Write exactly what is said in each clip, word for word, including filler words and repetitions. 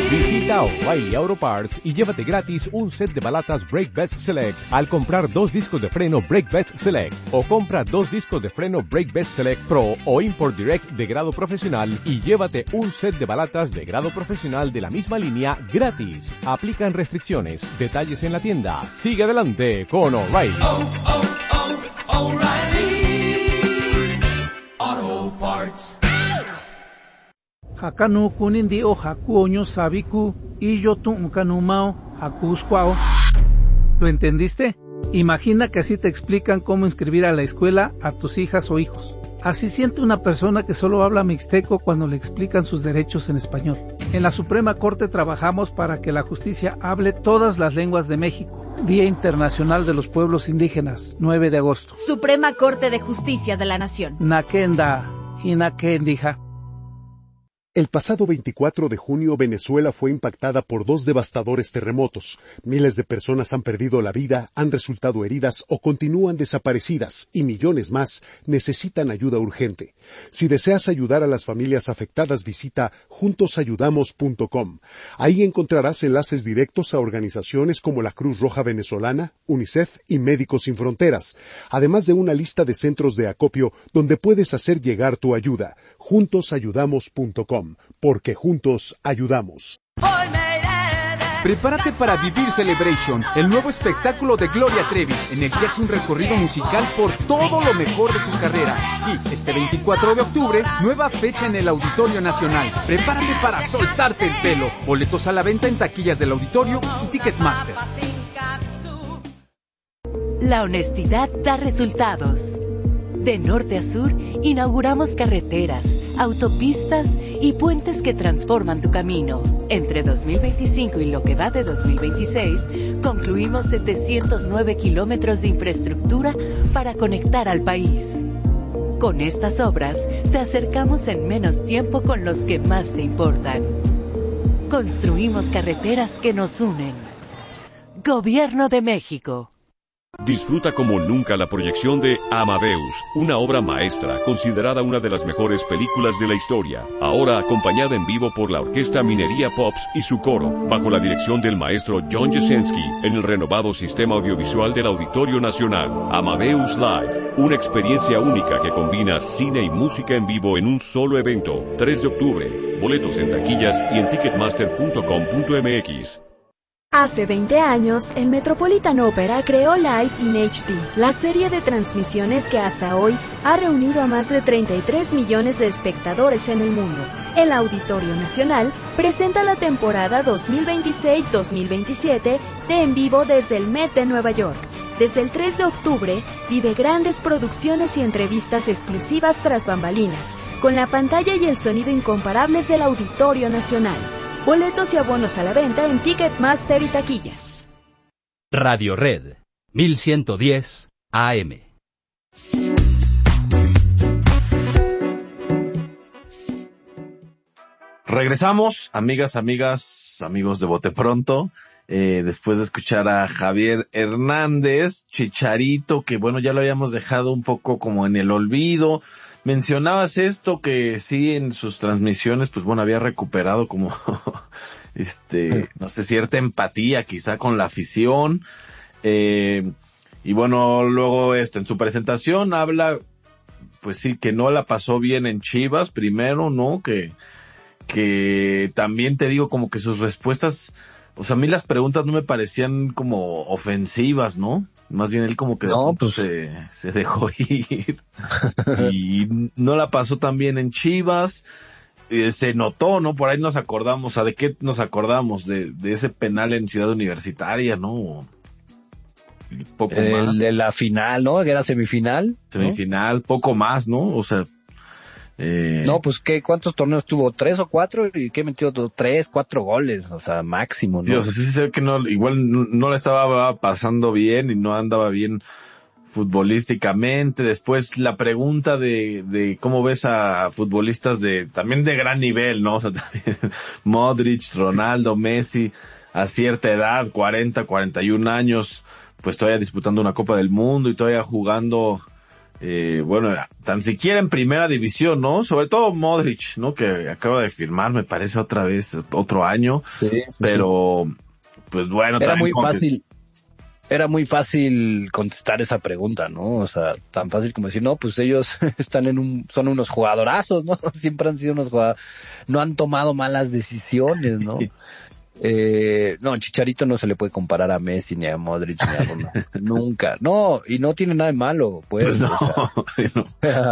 Visita O'Reilly Auto Parts y llévate gratis un set de balatas Brake Best Select al comprar dos discos de freno Brake Best Select, o compra dos discos de freno Brake Best Select Pro o Import Direct de grado profesional y llévate un set de balatas de grado profesional de la misma línea gratis. Aplican restricciones. Detalles en la tienda. Sigue adelante con O'Reilly. Oh, oh, oh, O'Reilly Auto Parts. Hakanu kunindi o haku oño sabiku y yo tu unkanumao haku squao. ¿Lo entendiste? Imagina que así te explican cómo inscribir a la escuela a tus hijas o hijos. Así siente una persona que solo habla mixteco cuando le explican sus derechos en español. En la Suprema Corte trabajamos para que la justicia hable todas las lenguas de México. Día Internacional de los Pueblos Indígenas, nueve de agosto. Suprema Corte de Justicia de la Nación. Nakenda, hinakendija. El pasado veinticuatro de junio, Venezuela fue impactada por dos devastadores terremotos. Miles de personas han perdido la vida, han resultado heridas o continúan desaparecidas, y millones más necesitan ayuda urgente. Si deseas ayudar a las familias afectadas, visita juntos ayudamos punto com. Ahí encontrarás enlaces directos a organizaciones como la Cruz Roja Venezolana, UNICEF y Médicos Sin Fronteras, además de una lista de centros de acopio donde puedes hacer llegar tu ayuda. juntos ayudamos punto com. Porque juntos ayudamos. Prepárate para vivir Celebration, el nuevo espectáculo de Gloria Trevi, en el que hace un recorrido musical por todo lo mejor de su carrera. Sí, este veinticuatro de octubre, nueva fecha en el Auditorio Nacional. Prepárate para soltarte el pelo. Boletos a la venta en taquillas del auditorio y Ticketmaster. La honestidad da resultados. De norte a sur, inauguramos carreteras, autopistas y puentes que transforman tu camino. Entre dos mil veinticinco y lo que va de dos mil veintiséis, concluimos setecientos nueve kilómetros de infraestructura para conectar al país. Con estas obras, te acercamos en menos tiempo con los que más te importan. Construimos carreteras que nos unen. Gobierno de México. Disfruta como nunca la proyección de Amadeus, una obra maestra considerada una de las mejores películas de la historia, ahora acompañada en vivo por la Orquesta Minería Pops y su coro, bajo la dirección del maestro John Jasenski, en el renovado sistema audiovisual del Auditorio Nacional. Amadeus Live, una experiencia única que combina cine y música en vivo en un solo evento. tres de octubre, boletos en taquillas y en ticketmaster punto com punto m x. Hace veinte años, el Metropolitan Opera creó Live in H D, la serie de transmisiones que hasta hoy ha reunido a más de treinta y tres millones de espectadores en el mundo. El Auditorio Nacional presenta la temporada dos mil veintiséis dos mil veintisiete de En Vivo desde el Met de Nueva York. Desde el tres de octubre, vive grandes producciones y entrevistas exclusivas tras bambalinas, con la pantalla y el sonido incomparables del Auditorio Nacional. Boletos y abonos a la venta en Ticketmaster y taquillas. Radio Red, mil ciento diez A M. Regresamos, amigas, amigas, amigos de Bote Pronto, eh, después de escuchar a Javier Hernández, Chicharito, que bueno, ya lo habíamos dejado un poco como en el olvido. Mencionabas esto, que sí, en sus transmisiones, pues bueno, había recuperado como, este, no sé, cierta empatía quizá con la afición, eh, y bueno, luego esto, en su presentación habla, pues sí, que no la pasó bien en Chivas, primero, ¿no? Que, que también te digo como que sus respuestas, o sea, a mí las preguntas no me parecían como ofensivas, ¿no? Más bien él como que no, pues... se, se dejó ir y no la pasó tan bien en Chivas. Eh, se notó, ¿no? Por ahí nos acordamos, o sea, ¿de qué nos acordamos? De, de ese penal en Ciudad Universitaria, ¿no? Poco el más. De la final, ¿no? Que era semifinal. Semifinal, ¿no? Poco más, ¿no? O sea... Eh... No, pues ¿qué? ¿Cuántos torneos tuvo? ¿Tres o cuatro? ¿Y qué metió? Tres, cuatro goles, o sea, máximo, ¿no? Sí, o sea, sí se ve que no, igual no, no le estaba pasando bien y no andaba bien futbolísticamente. Después la pregunta de, de cómo ves a futbolistas de, también de gran nivel, ¿no? O sea, también Modric, Ronaldo, Messi, a cierta edad, cuarenta, cuarenta y un años, pues todavía disputando una Copa del Mundo y todavía jugando eh, bueno, tan siquiera en primera división, ¿no? Sobre todo Modric, ¿no? Que acaba de firmar, me parece, otra vez, otro año. Sí, sí, pero, sí. Pues bueno. Era muy como fácil. Que... Era muy fácil contestar esa pregunta, ¿no? O sea, tan fácil como decir, no, pues ellos están en un, son unos jugadorazos, ¿no? Siempre han sido unos jugadores, no han tomado malas decisiones, ¿no? Eh, no, Chicharito no se le puede comparar a Messi ni a Modric ni a Ronaldo. Nunca. No, y no tiene nada de malo, pues. Pues no, o sea, sí, no.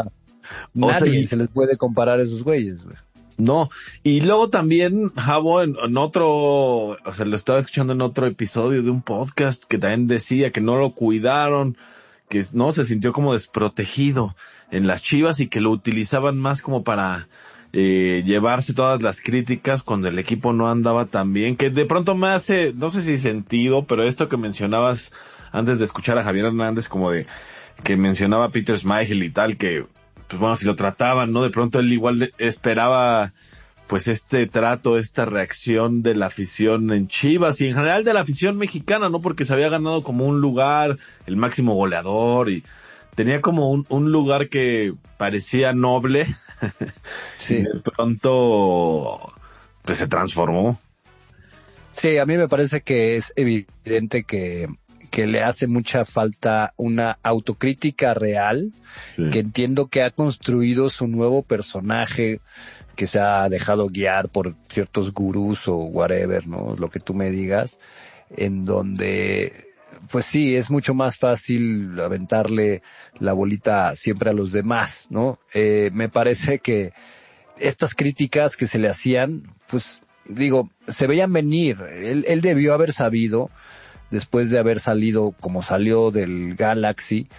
Nadie o sea, y... se les puede comparar a esos güeyes, güey. No, y luego también, Javo, en, en otro, o sea, lo estaba escuchando en otro episodio de un podcast que también decía que no lo cuidaron, que no, se sintió como desprotegido en las Chivas y que lo utilizaban más como para eh, llevarse todas las críticas cuando el equipo no andaba tan bien, que de pronto me hace, no sé si sentido, pero esto que mencionabas antes de escuchar a Javier Hernández, como de, que mencionaba a Peter Schmeichel y tal, que, pues bueno, si lo trataban, ¿no? De pronto él igual esperaba, pues este trato, esta reacción de la afición en Chivas y en general de la afición mexicana, ¿no? Porque se había ganado como un lugar, el máximo goleador y tenía como un, un lugar que parecía noble. Sí. Y de pronto, pues se transformó. Sí, a mí me parece que es evidente que, que le hace mucha falta una autocrítica real, sí. Que entiendo que ha construido su nuevo personaje, que se ha dejado guiar por ciertos gurús o whatever, ¿no? Lo que tú me digas, en donde, pues sí, es mucho más fácil aventarle la bolita siempre a los demás, ¿no? Eh, me parece que estas críticas que se le hacían, pues, digo, se veían venir. Él, él debió haber sabido, después de haber salido como salió del Galaxy,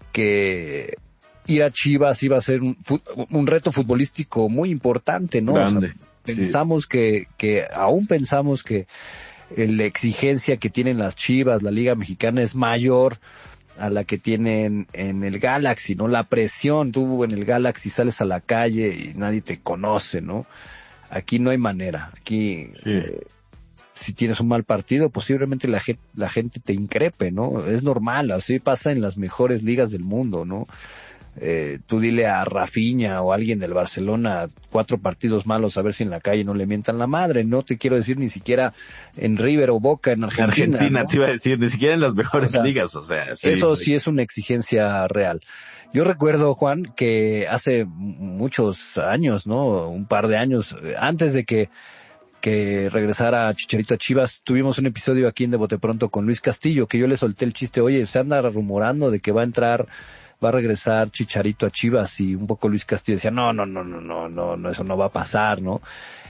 que ir a Chivas iba a ser un, un reto futbolístico muy importante, ¿no? Grande. O sea, pensamos sí. que, que, aún pensamos que la exigencia que tienen las Chivas, la Liga Mexicana, es mayor a la que tienen en el Galaxy, ¿no? La presión, tú en el Galaxy sales a la calle y nadie te conoce, ¿no? Aquí no hay manera. Aquí, sí. eh, si tienes un mal partido, posiblemente la gente, la gente te increpe, ¿no? Es normal, así pasa en las mejores ligas del mundo, ¿no? Eh, tú dile a Rafinha o a alguien del Barcelona cuatro partidos malos a ver si en la calle no le mientan la madre. No te quiero decir ni siquiera en River o Boca en Argentina. Argentina, ¿no? Te iba a decir, ni siquiera en las mejores o sea, ligas, o sea. Sí, eso sí. sí es una exigencia real. Yo recuerdo, Juan, que hace muchos años, ¿no? Un par de años, antes de que que regresara Chicharito a Chivas, tuvimos un episodio aquí en De Bote Pronto con Luis Castillo, que yo le solté el chiste, oye, se anda rumorando de que va a entrar, va a regresar Chicharito a Chivas, y un poco Luis Castillo decía, no, no, no, no, no, no, no, eso no va a pasar, ¿no?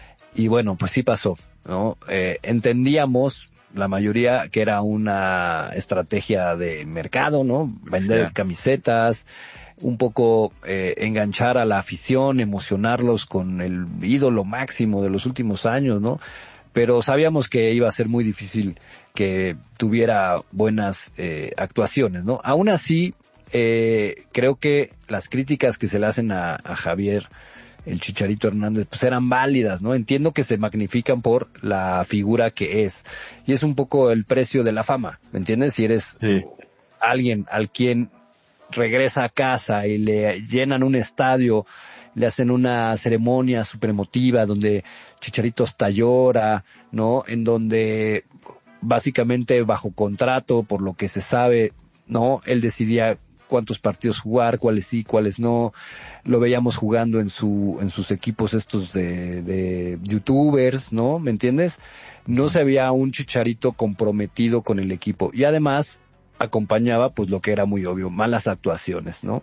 Y bueno, pues sí pasó, ¿no? Eh, entendíamos, la mayoría, que era una estrategia de mercado, ¿no? Vender sí. camisetas, un poco eh, enganchar a la afición, emocionarlos con el ídolo máximo de los últimos años, ¿no? Pero sabíamos que iba a ser muy difícil que tuviera buenas eh, actuaciones, ¿no? Aún así, eh, creo que las críticas que se le hacen a, a Javier, el Chicharito Hernández, pues eran válidas, ¿no? Entiendo que se magnifican por la figura que es. Y es un poco el precio de la fama, ¿me entiendes? Si eres sí. alguien al quien regresa a casa y le llenan un estadio, le hacen una ceremonia súper emotiva donde Chicharito hasta llora, ¿no? En donde básicamente bajo contrato, por lo que se sabe, ¿no? Él decidía cuántos partidos jugar, cuáles sí, cuáles no. Lo veíamos jugando en su, en sus equipos estos de, de youtubers, ¿no? ¿Me entiendes? No se veía un Chicharito comprometido con el equipo. Y además acompañaba, pues lo que era muy obvio, malas actuaciones, ¿no?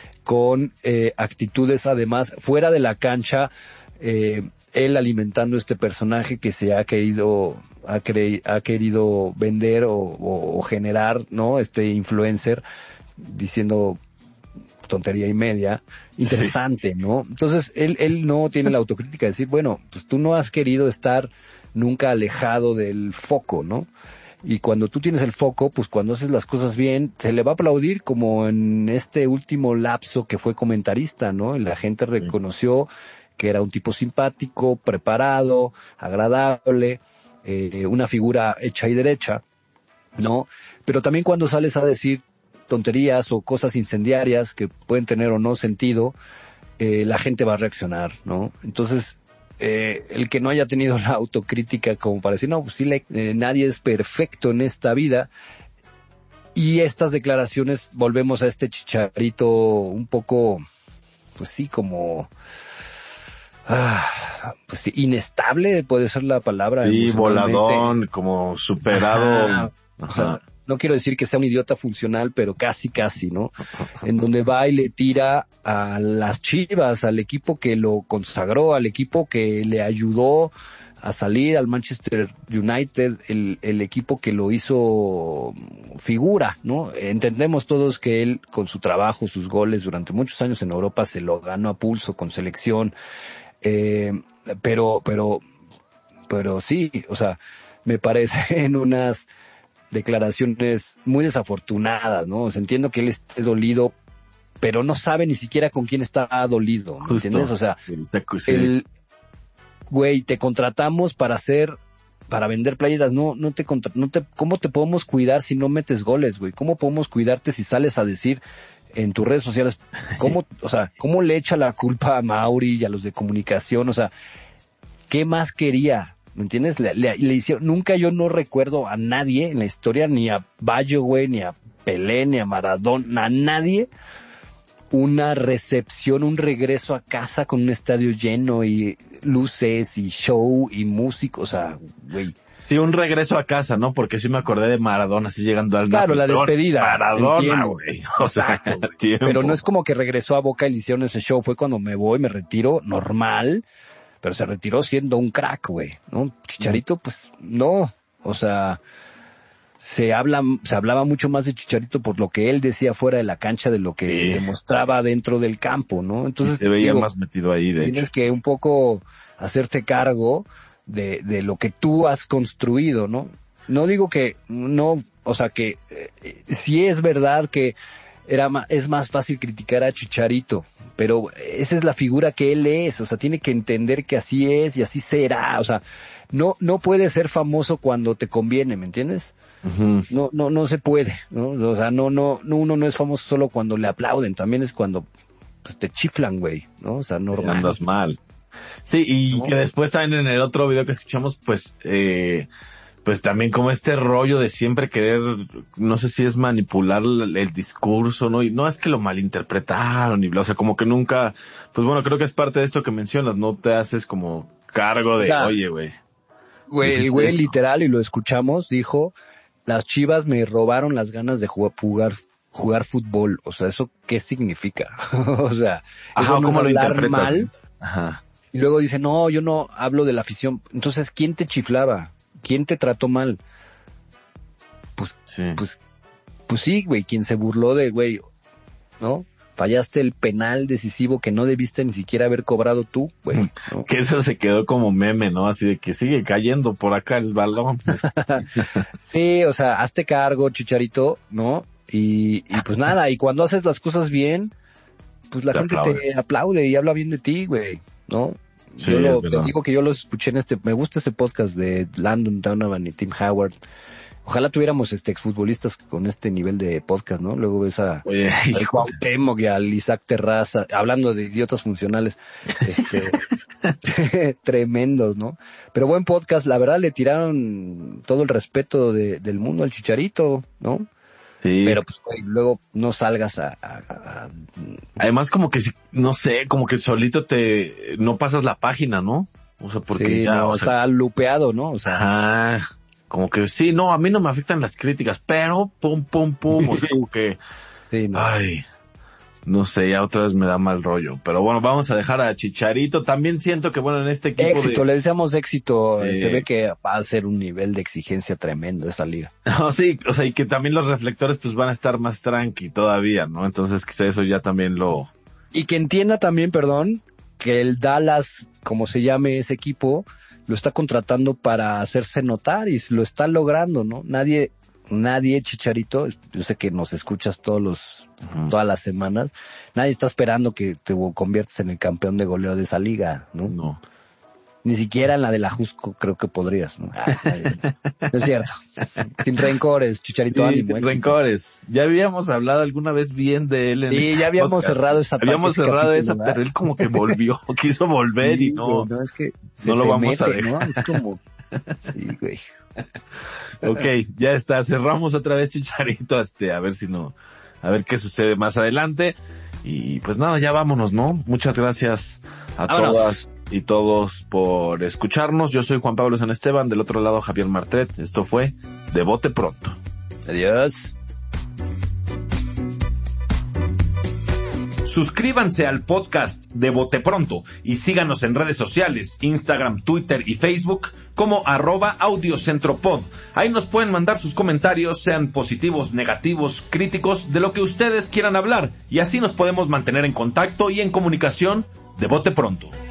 Con eh, actitudes además fuera de la cancha, eh, él alimentando este personaje que se ha querido, ha, cre- ha querido vender o, o, o generar, ¿no? Este influencer, diciendo tontería y media, interesante, sí. ¿no? Entonces, él, él no tiene la autocrítica de decir, bueno, pues tú no has querido estar nunca alejado del foco, ¿no? Y cuando tú tienes el foco, pues cuando haces las cosas bien, se le va a aplaudir, como en este último lapso que fue comentarista, ¿no? Y la gente reconoció que era un tipo simpático, preparado, agradable, eh, una figura hecha y derecha, ¿no? Pero también cuando sales a decir tonterías o cosas incendiarias que pueden tener o no sentido, eh, la gente va a reaccionar, ¿no? Entonces, eh, el que no haya tenido la autocrítica como para decir, no, pues sí, le, eh, nadie es perfecto en esta vida. Y estas declaraciones, volvemos a este Chicharito un poco, pues sí, como... Ah, pues sí, inestable puede ser la palabra. Sí, voladón, como superado. Ajá. O sea, no quiero decir que sea un idiota funcional, pero casi, casi, ¿no? En donde va y le tira a las Chivas, al equipo que lo consagró, al equipo que le ayudó a salir, al Manchester United, el, el equipo que lo hizo figura, ¿no? Entendemos todos que él, con su trabajo, sus goles durante muchos años en Europa, se lo ganó a pulso con selección, eh, pero, pero, pero sí, o sea, me parecen unas declaraciones muy desafortunadas, ¿no? O sea, entiendo que él esté dolido, pero no sabe ni siquiera con quién está dolido, ¿me entiendes? O sea, el, güey, te contratamos para hacer, para vender playeras, no, no te contra, no te, ¿cómo te podemos cuidar si no metes goles, güey? ¿Cómo podemos cuidarte si sales a decir en tus redes sociales, cómo, o sea, cómo le echa la culpa a Mauri y a los de comunicación? O sea, ¿qué más quería? ¿Me entiendes? Le, le, le hicieron, nunca yo no recuerdo a nadie en la historia, ni a Baggio, güey, ni a Pelé, ni a Maradona, a nadie, una recepción, un regreso a casa con un estadio lleno y luces y show y música, o sea, güey. Sí, un regreso a casa, ¿no? Porque sí me acordé de Maradona, así llegando al... Claro, la despedida. Maradona, güey. O sea, pero no es como que regresó a Boca y le hicieron ese show, fue cuando me voy, me retiro, normal, pero se retiró siendo un crack, güey, ¿no? Chicharito, pues, no, o sea, se habla, se hablaba mucho más de Chicharito por lo que él decía fuera de la cancha de lo que sí demostraba dentro del campo, ¿no? Entonces, y se veía digo, más metido ahí, de tienes hecho. que un poco hacerte cargo de, de lo que tú has construido, ¿no? No digo que, no, o sea, que eh, sí es verdad que era ma, es más fácil criticar a Chicharito, pero esa es la figura que él es, o sea, tiene que entender que así es y así será, o sea, no, no puede ser famoso cuando te conviene, ¿me entiendes? Uh-huh. No, no, no se puede, ¿no? O sea, no, no, no, uno no es famoso solo cuando le aplauden, también es cuando pues, te chiflan, güey, ¿no? O sea, normal. Andas mal. Sí, y no. Que después también en el otro video que escuchamos, pues, eh, pues también como este rollo de siempre querer, no sé si es manipular el, el discurso, ¿no? Y no es que lo malinterpretaron, y, o sea, como que nunca, pues bueno, creo que es parte de esto que mencionas, no te haces como cargo de, claro. Oye, güey. Güey, el güey literal, y lo escuchamos, dijo, las Chivas me robaron las ganas de jugar, jugar, jugar fútbol. O sea, ¿eso qué significa? O sea, Ajá, eso no ¿cómo es lo hablar mal. Ajá. Y luego dice, no, yo no hablo de la afición. Entonces, ¿quién te chiflaba? ¿Quién te trató mal? Pues, sí. pues, pues sí, güey, quien se burló de, güey, ¿no? Fallaste el penal decisivo que no debiste ni siquiera haber cobrado tú, güey, ¿no? Que eso se quedó como meme, ¿no? Así de que sigue cayendo por acá el balón. Sí, o sea, hazte cargo, Chicharito, ¿no? Y, y pues nada, y cuando haces las cosas bien, pues la te gente aplaude. te aplaude y habla bien de ti, güey, ¿no? Sí, yo lo, te digo que yo lo escuché en este, me gusta ese podcast de Landon Donovan y Tim Howard. Ojalá tuviéramos este exfutbolistas con este nivel de podcast, ¿no? Luego ves a Oye, al Cuauhtémoc y al Isaac Terraza, hablando de idiotas funcionales, este, tremendos, ¿no? Pero buen podcast, la verdad le tiraron todo el respeto de, del mundo al Chicharito, ¿no? Sí. Pero pues güey, luego no salgas a, a, a... Además como que, no sé, como que solito te, no pasas la página, ¿no? O sea, porque sí, ya, no, o sea, está lupeado, ¿no? O sea, ajá. Como que sí, no, a mí no me afectan las críticas, pero pum, pum, pum, o sea, como que, sí, no. Ay, no sé, ya otra vez me da mal rollo. Pero bueno, vamos a dejar a Chicharito. También siento que, bueno, en este equipo éxito, de... le deseamos éxito. Eh... Se ve que va a ser un nivel de exigencia tremendo esa liga. No, sí, o sea, y que también los reflectores pues van a estar más tranqui todavía, ¿no? Entonces, quizá eso ya también lo... Y que entienda también, perdón, que el Dallas, como se llame ese equipo, lo está contratando para hacerse notar y lo está logrando, ¿no? Nadie, nadie, Chicharito, yo sé que nos escuchas todos los, uh-huh. todas las semanas, nadie está esperando que te conviertas en el campeón de goleo de esa liga, ¿no? No. Ni siquiera en la de la Jusco creo que podrías, ¿no? Ah, no es cierto. Sin rencores, Chicharito, sí, ánimo. Sin rencores. Ya habíamos hablado alguna vez bien de él en Sí, este ya habíamos podcast. cerrado esa Habíamos ese cerrado capítulo, esa, ¿verdad? pero él como que volvió, quiso volver Sí, y no, güey, no es que no lo vamos mete, a dejar. ¿no? Es como, sí, güey. Ok, ya está, cerramos otra vez Chicharito, este, a ver si no, a ver qué sucede más adelante. Y pues nada, ya vámonos, ¿no? Muchas gracias a Vámonos. todas y todos por escucharnos. Yo soy Juan Pablo San Esteban, del otro lado Javier Martret. Esto fue De Bote Pronto. Adiós. Suscríbanse al podcast de Bote Pronto y síganos en redes sociales, Instagram, Twitter y Facebook como arroba audiocentropod. Ahí nos pueden mandar sus comentarios, sean positivos, negativos, críticos, de lo que ustedes quieran hablar, y así nos podemos mantener en contacto y en comunicación. De Bote Pronto.